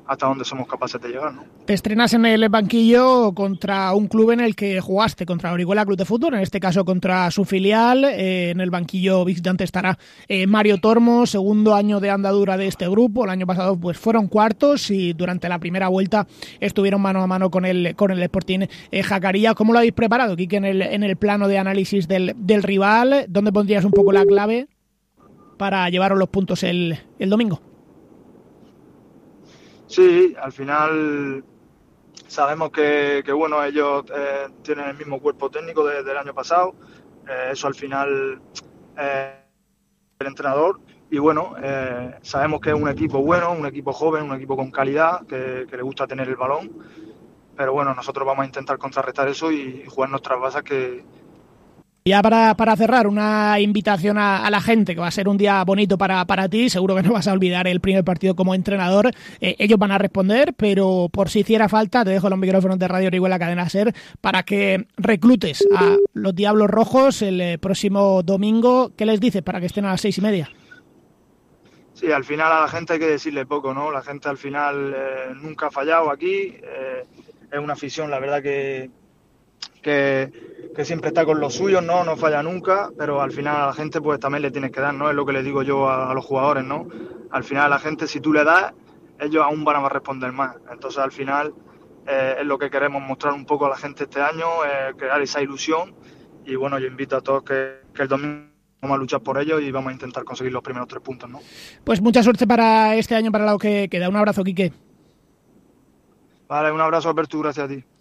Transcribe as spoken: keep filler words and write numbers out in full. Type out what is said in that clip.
hasta dónde somos capaces de llegar, ¿no? Te estrenas en el banquillo contra un club en el que jugaste, contra Orihuela Club de Fútbol, en este caso contra su filial. Eh, en el banquillo visitante estará eh, Mario Tormo, segundo año de andadura de este grupo. El año pasado pues fueron cuartos y durante la primera vuelta estuvieron mano a mano con el, con el Sporting eh, Jacaría. ¿Cómo lo habéis preparado, Quique, en el, en el plano de análisis del, del rival? ¿Dónde pondrías un poco la clave para llevaros los puntos el, el domingo? Sí, al final sabemos que, que bueno, ellos eh, tienen el mismo cuerpo técnico de, del año pasado, eh, eso al final eh, el entrenador, y bueno, eh, sabemos que es un equipo bueno, un equipo joven, un equipo con calidad, que, que le gusta tener el balón, pero bueno, nosotros vamos a intentar contrarrestar eso y jugar nuestras bases que... Ya para, para cerrar, una invitación a, a la gente, que va a ser un día bonito para, para ti. Seguro que no vas a olvidar el primer partido como entrenador. Eh, ellos van a responder, pero por si hiciera falta, te dejo los micrófonos de Radio Orihuela Cadena Ser para que reclutes a los Diablos Rojos el eh, próximo domingo. ¿Qué les dices para que estén a las seis y media? Sí, al final a la gente hay que decirle poco, ¿no? La gente al final eh, nunca ha fallado aquí. Eh, es una afición, la verdad que... que que siempre está con los suyos, ¿no? No falla nunca, pero al final a la gente pues también le tienes que dar, ¿no? Es lo que le digo yo a, a los jugadores, ¿no? Al final a la gente, si tú le das, ellos aún van a responder más. Entonces al final eh, es lo que queremos mostrar un poco a la gente este año, eh, crear esa ilusión, y bueno, yo invito a todos que, que el domingo vamos a luchar por ello y vamos a intentar conseguir los primeros tres puntos, ¿no? Pues mucha suerte para este año, para lo que queda. Un abrazo, Quique. Vale, un abrazo, Alberto, gracias a ti.